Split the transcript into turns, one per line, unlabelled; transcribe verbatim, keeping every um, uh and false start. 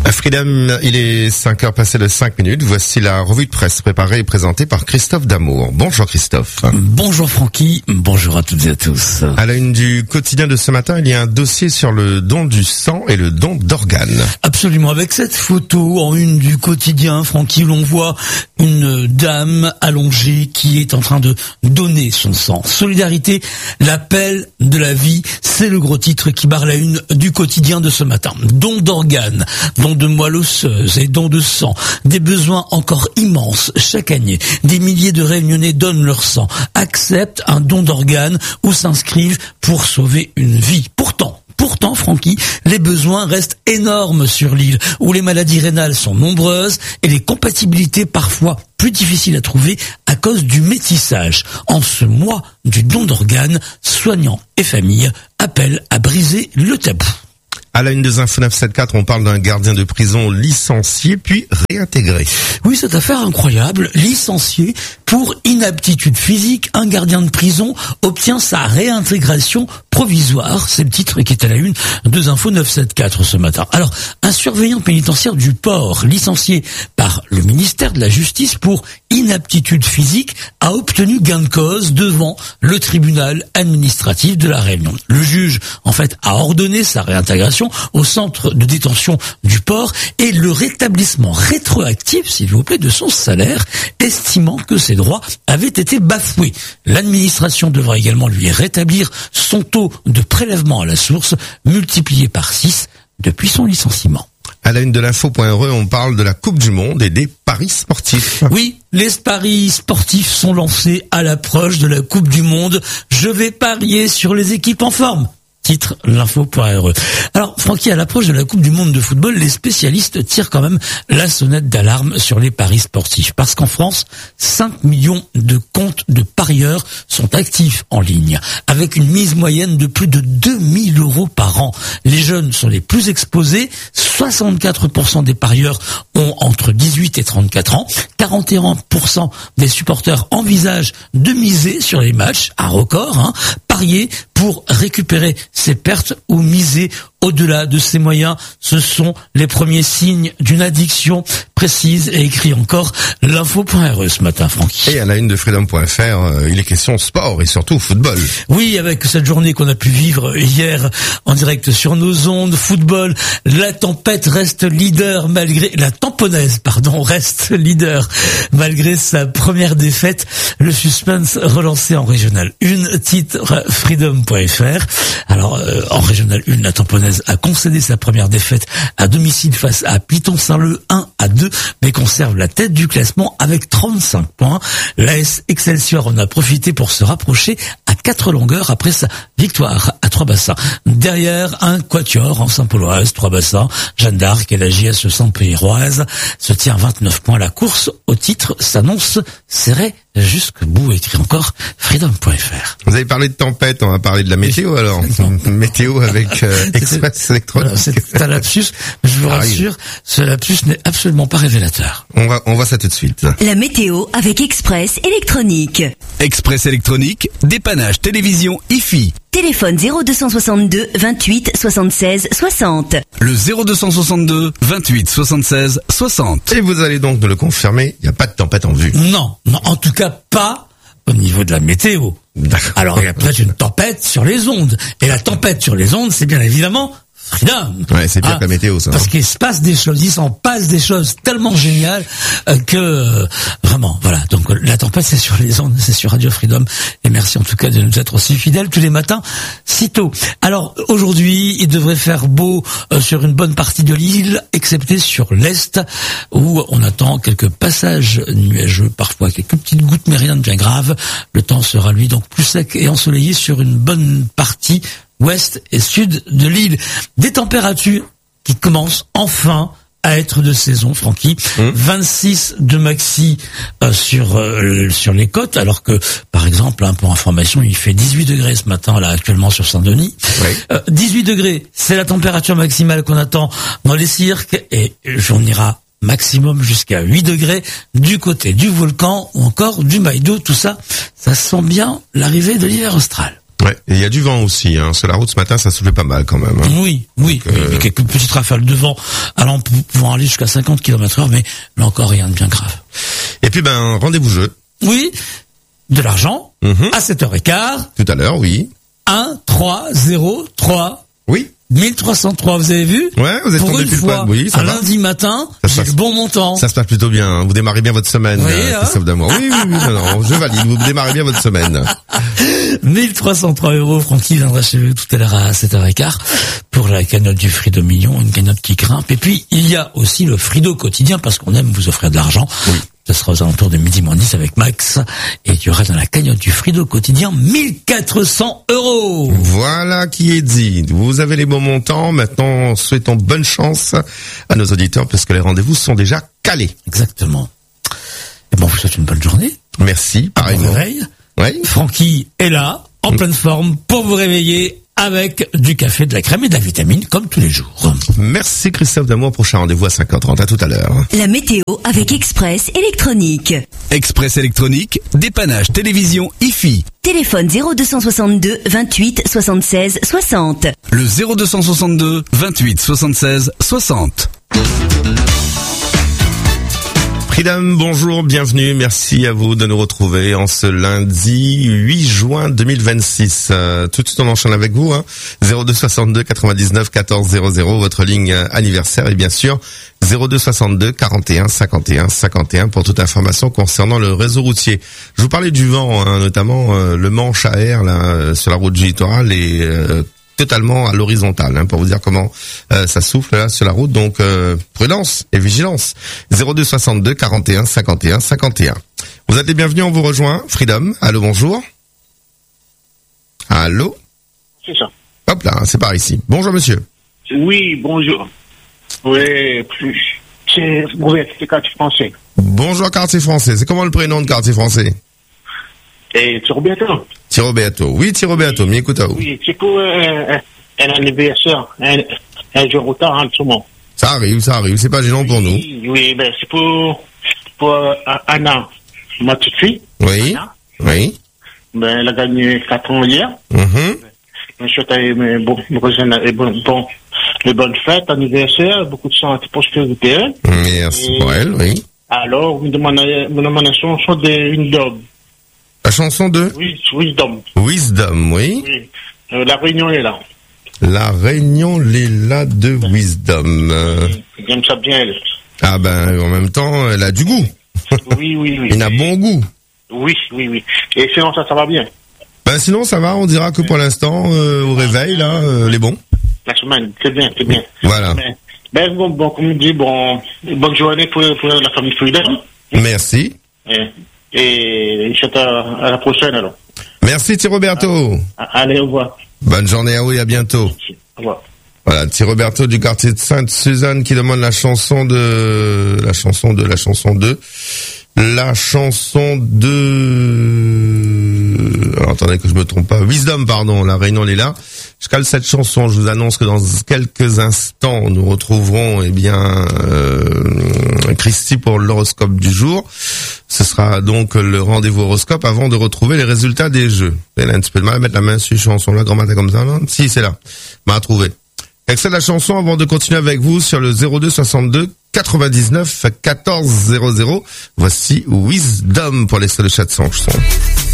Freedom, il est cinq heures passées de cinq minutes. Voici la revue de presse préparée et présentée par Christophe Damour. Bonjour Christophe.
Bonjour Francky, bonjour à toutes et à tous.
À la une du quotidien de ce matin, il y a un dossier sur le don du sang et le don d'organes.
Absolument, avec cette photo en une du quotidien, Francky, l'on voit une dame allongée qui est en train de donner son sang. Solidarité, l'appel de la vie, c'est le gros titre qui barre la une du quotidien de ce matin. Don d'organes, don de moelle osseuse et don de sang. Des besoins encore immenses chaque année. Des milliers de Réunionnais donnent leur sang, acceptent un don d'organes ou s'inscrivent pour sauver une vie. Pourtant, Pourtant, Francky, les besoins restent énormes sur l'île, où les maladies rénales sont nombreuses et les compatibilités parfois plus difficiles à trouver à cause du métissage. En ce mois du don d'organes, soignants et familles appellent à briser le tabou.
À la une des infos neuf cent soixante-quatre, on parle d'un gardien de prison licencié puis réintégré.
Oui, cette affaire incroyable. Licencié pour inaptitude physique, un gardien de prison obtient sa réintégration provisoire. C'est le titre qui est à la une des infos neuf cent soixante-quatre ce matin. Alors, un surveillant pénitentiaire du port, licencié par le ministère de la Justice pour inaptitude physique, a obtenu gain de cause devant le tribunal administratif de la Réunion. Le juge, en fait, a ordonné sa réintégration au centre de détention du port et le rétablissement rétroactif, s'il vous plaît, de son salaire, estimant que ses droits avaient été bafoués. L'administration devra également lui rétablir son taux de prélèvement à la source, multiplié par six depuis son licenciement.
À la une de l'info.re, on parle de la Coupe du Monde et des paris sportifs.
Oui, les paris sportifs sont lancés à l'approche de la Coupe du Monde. Je vais parier sur les équipes en forme. Titre l'info.re. Alors, Francky, à l'approche de la Coupe du Monde de football, les spécialistes tirent quand même la sonnette d'alarme sur les paris sportifs. Parce qu'en France, cinq millions de comptes de parieurs sont actifs en ligne, avec une mise moyenne de plus de deux mille euros par an. Les jeunes sont les plus exposés. soixante-quatre pour cent des parieurs ont entre dix-huit et trente-quatre ans. quarante et un pour cent des supporters envisagent de miser sur les matchs, un record, hein, parier pour récupérer ses pertes ou miser au-delà de ses moyens. Ce sont les premiers signes d'une addiction précise, et écrit encore l'info.re ce matin, Francky.
Et à la une de freedom point f r, euh, il est question sport et surtout football.
Oui, avec cette journée qu'on a pu vivre hier en direct sur nos ondes, football, la tempête reste leader malgré, la tamponnaise, pardon, reste leader malgré sa première défaite. Le suspense relancé en régional un, titre freedom point f r. Alors, euh, en régional un, la tamponnaise a concédé sa première défaite à domicile face à Piton-Saint-Leu un à deux, mais conserve la tête du classement avec trente-cinq points. L'A S Excelsior en a profité pour se rapprocher à quatre longueurs après sa victoire à Trois-Bassins. Derrière, un quatuor en Saint-Pauloise, Trois-Bassins, Jeanne d'Arc et la J S Saint-Péroise se tient à vingt-neuf points. La course au titre s'annonce serrée jusqu'au bout, écrit encore freedom point f r.
Vous avez parlé de tempête, on va parler de la météo alors. Météo avec euh, Express Électronique.
C'est un lapsus, mais je vous rassure, ce lapsus n'est absolument pas révélateur.
On va, on voit ça tout de suite.
La météo avec Express Électronique.
Express Électronique, dépannage télévision I F I.
Téléphone zéro deux cent soixante-deux vingt-huit soixante-seize soixante.
Le zéro deux cent soixante-deux vingt-huit soixante-seize soixante.
Et vous allez donc nous le confirmer, il n'y a pas de tempête en vue.
Non, non, en tout cas pas au niveau de la météo.
D'accord.
Alors il y a peut-être une tempête sur les ondes. Et la tempête sur les ondes, c'est bien évidemment Freedom.
Ouais, c'est bien
ah,
que la météo, ça.
Parce qu'il se passe des choses, il s'en passe des choses tellement géniales euh, que euh, vraiment, voilà. Donc la tempête, c'est sur les ondes, c'est sur Radio Freedom. Et merci en tout cas de nous être aussi fidèles tous les matins, si tôt. Alors aujourd'hui, il devrait faire beau euh, sur une bonne partie de l'île, excepté sur l'est, où on attend quelques passages nuageux, parfois quelques petites gouttes, mais rien de bien grave. Le temps sera lui donc plus sec et ensoleillé sur une bonne partie ouest et sud de l'île. Des températures qui commencent enfin à être de saison, Francky. Mmh. vingt-six de maxi euh, sur euh, sur les côtes, alors que, par exemple, hein, pour information, il fait dix-huit degrés ce matin, là, actuellement, sur Saint-Denis. Oui. Euh, dix-huit degrés, c'est la température maximale qu'on attend dans les cirques, et on ira maximum jusqu'à huit degrés du côté du volcan ou encore du Maïdo. Tout ça, ça sent bien l'arrivée de l'hiver austral.
Oui, Ouais. Et il y a du vent aussi, hein. Sur la route ce matin, ça soufflait pas mal quand même. Hein.
Oui, oui,
Donc,
oui,
euh...
il y a quelques petites rafales de vent allant pouvant aller jusqu'à cinquante kilomètres heure, mais là encore rien de bien grave.
Et puis ben rendez-vous jeu.
Oui, de l'argent
Mm-hmm.
à sept heures quinze.
Tout à l'heure, oui.
un trois zéro trois.
Oui.
mille trois cent trois, vous avez vu?
Ouais, vous êtes
Pour
tombé
une
pile
fois,
poil. Oui, ça
un
va.
lundi matin,
Ça se
j'ai
passe-
le bon montant.
Ça se passe plutôt bien. Hein. Vous démarrez bien votre semaine,
Oui,
euh,
hein.
Christophe Damour. Oui, oui, oui. Non, non, je valide. Vous démarrez bien votre semaine.
mille trois cent trois euros, Francky viendra chez vous tout à l'heure à sept heures quinze pour la cagnotte du Frido Million, une cagnotte qui grimpe. Et puis, il y a aussi le Frido quotidien, parce qu'on aime vous offrir de l'argent.
Oui.
Ce sera aux alentours de midi moins dix avec Max. Et il y aura dans la cagnotte du Frido quotidien mille quatre cents euros.
Voilà qui est dit. Vous avez les bons montants. Maintenant, souhaitons bonne chance à nos auditeurs parce que les rendez-vous sont déjà calés.
Exactement. Et bon, vous souhaite une bonne journée.
Merci.
Bon
Pareillement.
réveil.
Oui.
Francky est là, en pleine forme, pour vous réveiller avec du café, de la crème et de la vitamine, comme tous les jours.
Merci Christophe Damour. Prochain rendez-vous à cinq heures trente. À tout à l'heure.
La météo avec Express Électronique.
Express électronique, dépannage télévision I F I.
Téléphone zéro deux cent soixante-deux vingt-huit soixante-seize soixante.
Le zéro deux cent soixante-deux vingt-huit soixante-seize soixante.
Freedom, bonjour, bienvenue, merci à vous de nous retrouver en ce lundi huit juin deux mille vingt-six. Euh, tout de suite on enchaîne avec vous, hein. zéro deux soixante-deux quatre-vingt-dix-neuf quatorze zéro zéro, votre ligne euh, anniversaire, et bien sûr zéro deux soixante-deux quarante et un cinquante et un cinquante et un pour toute information concernant le réseau routier. Je vous parlais du vent, hein, notamment euh, le manche à air là, euh, sur la route du littoral et euh, totalement à l'horizontale, hein, pour vous dire comment euh, ça souffle là sur la route. Donc euh, prudence et vigilance. zéro deux soixante-deux quarante et un cinquante et un cinquante et un. Vous êtes les bienvenus, on vous rejoint. Freedom, allô, bonjour. Allô.
C'est ça.
Hop là, c'est par ici. Bonjour monsieur.
Oui, bonjour. Oui, plus. C'est c'est quartier français.
Bonjour quartier français. C'est comment le prénom de quartier français?
Et c'est Roberto.
Thierry Beato. Oui, Thierry Beato, mi écoute à vous.
Oui, c'est pour euh, un anniversaire, un, un jour au tard en ce moment.
Ça arrive, ça arrive, c'est pas gênant pour nous.
Oui, oui, ben c'est pour, pour euh, Anna, ma petite fille.
Oui,
Anna.
oui.
Ben, elle a gagné quatre ans hier.
Mhm.
Je souhaite euh, mais bon, bon, bon, bon, de bonnes fêtes, anniversaire, beaucoup de santé, prospérité.
Merci
Et-
pour elle, oui.
Alors, vous me demandez, vous me demandez son, son de, une dame.
La chanson de
Oui, oui, dame.
Wisdom, oui.
Oui. Euh, la réunion est là.
La Réunion Léla de Wisdom. Euh,
J'aime ça bien, elle.
ah ben, en même temps, elle a du goût.
Oui, oui, oui.
Elle a bon goût.
Oui, oui, oui. Et sinon, ça, ça va bien.
Ben sinon, ça va, on dira que pour l'instant, euh, au réveil, là, euh, les bons.
La semaine, c'est bien, c'est bien.
Voilà.
Ben, ben, bon, bon, comme on dit, bon, bonne journée pour, pour la famille Freedom.
Merci.
Et, et je souhaite à, à la prochaine, alors.
Merci Thierry Roberto.
Allez, au revoir.
Bonne journée à vous et à bientôt.
Au revoir.
Voilà, Thierry Roberto du quartier de Sainte-Suzanne qui demande la chanson de... La chanson de... La chanson de... La chanson de... Alors attendez que je me trompe pas. Wisdom, pardon, la Réunion Léla. Je cale cette chanson, je vous annonce que dans quelques instants, nous retrouverons, eh bien, euh, Christy pour l'horoscope du jour. Ce sera donc le rendez-vous horoscope avant de retrouver les résultats des jeux. Elle a un petit peu de mal à mettre la main sur une chanson là, grand matin comme ça, là. Si, c'est là. M'a trouvé. Extrait de la chanson avant de continuer avec vous sur le zéro deux soixante-deux quatre-vingt-dix-neuf quatorze zéro zéro. Voici Wisdom pour l'extrait de chaque chanson.